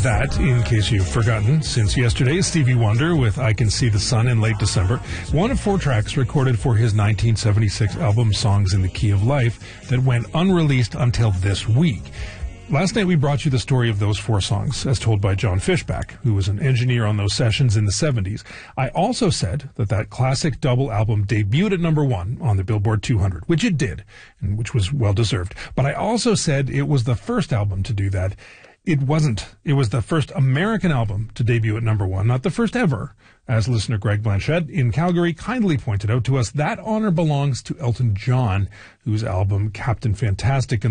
That, in case you've forgotten, since yesterday is Stevie Wonder with I Can See the Sun in late December, one of 4 tracks recorded for his 1976 album Songs in the Key of Life that went unreleased until this week. Last night we brought you the story of those 4 songs, as told by John Fishback, who was an engineer on those sessions in the 70s. I also said that classic double album debuted at number 1 on the Billboard 200, which it did, and which was well-deserved. But I also said it was the first album to do that. It wasn't. It was the first American album to debut at number 1, not the first ever. As listener Greg Blanchette in Calgary kindly pointed out to us, that honor belongs to Elton John, whose album Captain Fantastic